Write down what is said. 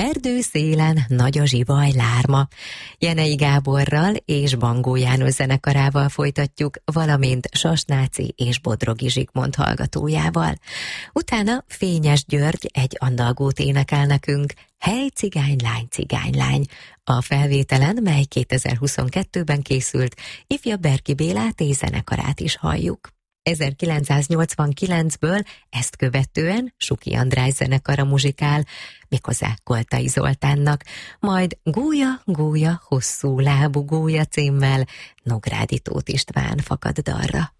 Erdőszélen nagy a zsivaj lárma. Jenei Gáborral és Bangó János zenekarával folytatjuk, valamint Sasnáci és Bodrogi Zsigmond hallgatójával. Utána Fényes György egy andalgót énekel nekünk, Hely cigánylány, cigánylány. A felvételen, mely 2022-ben készült, ifjabb Berki Bélát és zenekarát is halljuk. 1989-ből ezt követően Suki András zenekara muzsikál, méghozzá Koltai Zoltánnak, majd Gólya, gólya, hosszú lábú gólya címmel Nógrádi Tóth István fakad dalra.